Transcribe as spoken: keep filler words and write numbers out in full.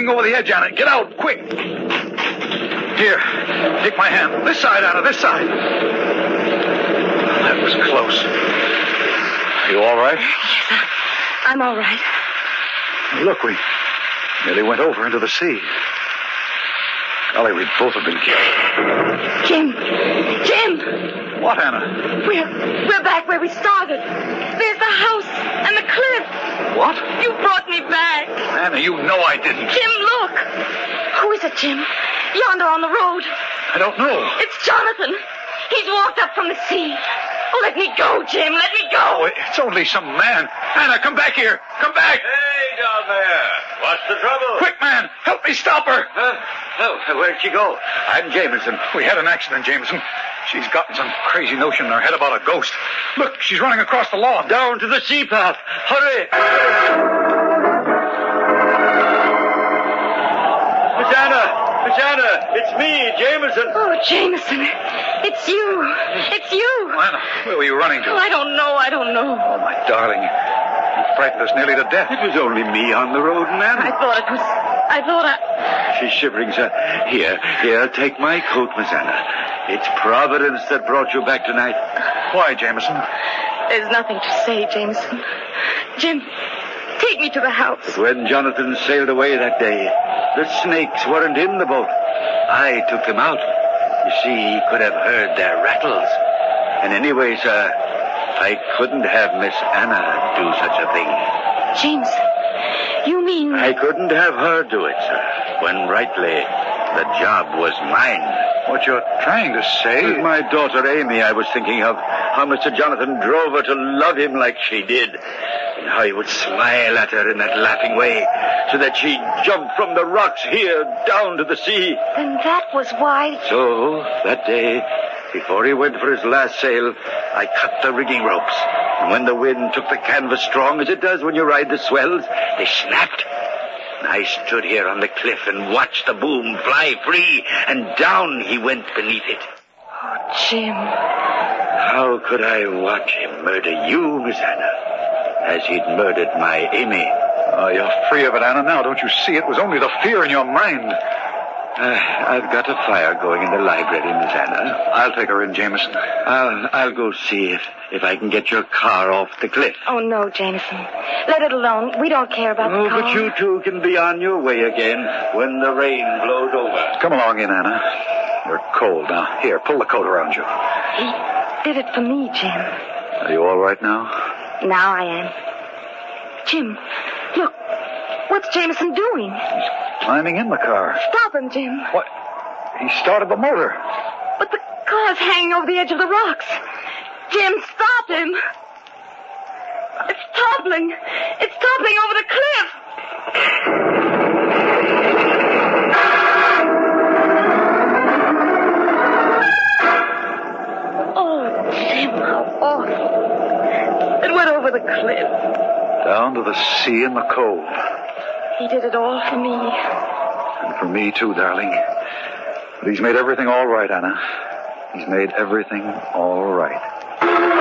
swinging over the edge, Anna. Get out, quick. Here, take my hand. This side, Anna, this side. That was close. Are you all right? Yes, I'm all right. Look, we nearly went over into the sea. Golly, we'd both have been killed. Jim! Jim! What, Anna? We're, we're back where we started. There's the house and the cliff. What? You brought me back. Anna, you know I didn't. Jim, look. Who is it, Jim? Yonder on the road. I don't know. It's Jonathan. He's walked up from the sea. Oh, let me go, Jim. Let me go. Oh, it's only some man. Anna, come back here. Come back. Hey, down there. What's the trouble? Quick, man. Help me stop her. Huh? Oh, where'd she go? I'm Jameson. We had an accident, Jameson. She's gotten some crazy notion in her head about a ghost. Look, she's running across the lawn. Down to the sea path. Hurry. Miss Anna. Miss Anna, it's me, Jameson. Oh, Jameson. It's you. It's you. Anna, where were you running to? Oh, I don't know. I don't know. Oh, my darling. You frightened us nearly to death. It was only me on the road, ma'am. I thought it was... I thought I... She's shivering, sir. Here, here, take my coat, Miss Anna. It's Providence that brought you back tonight. Why, Jameson? There's nothing to say, Jameson. Jim, take me to the house. But when Jonathan sailed away that day, the snakes weren't in the boat. I took them out. You see, he could have heard their rattles. And anyway, sir, I couldn't have Miss Anna do such a thing. Jameson, you mean... I couldn't have her do it, sir, when rightly the job was mine. What you're trying to say... With my daughter Amy, I was thinking of how Mister Jonathan drove her to love him like she did. And how he would smile at her in that laughing way, so that she jumped from the rocks here down to the sea. Then that was why... So, that day, before he went for his last sail, I cut the rigging ropes. And when the wind took the canvas strong, as it does when you ride the swells, they snapped. And I stood here on the cliff and watched the boom fly free, and down he went beneath it. Oh, Jim. How could I watch him murder you, Miss Anna, as he'd murdered my Amy? Oh, you're free of it, Anna, now. Don't you see? It was only the fear in your mind. Uh, I've got a fire going in the library, Miss Anna. I'll take her in, Jameson. I'll, I'll go see if, if I can get your car off the cliff. Oh, no, Jameson. Let it alone. We don't care about Oh, the car. but you two can be on your way again when the rain blows over. Come along in, Anna. You're cold now. Here, pull the coat around you. He did it for me, Jim. Are you all right now? Now I am. Jim, look. What's Jameson doing? He's climbing in the car. Stop him, Jim. What? He started the motor. But the car's hanging over the edge of the rocks. Jim, stop him. It's toppling. It's toppling over the cliff. Oh, Jim, how awful. It went over the cliff. Down to the sea in the cold. He did it all for me. And for me, too, darling. But he's made everything all right, Anna. He's made everything all right.